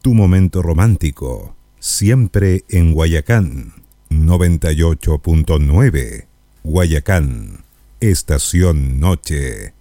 Tu momento romántico, siempre en Guayacán, 98.9. Guayacán, Estación Noche.